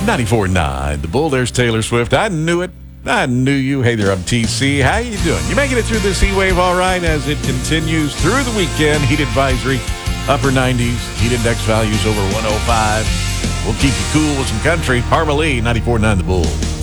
94.9 The Bull. There's Taylor Swift. I knew it. I knew you. Hey there, I'm TC. How you doing? You making it through this heat wave all right as it continues through the weekend? Heat advisory, upper 90s. Heat index values over 105. We'll keep you cool with some country. Harmony, 94.9 The Bull.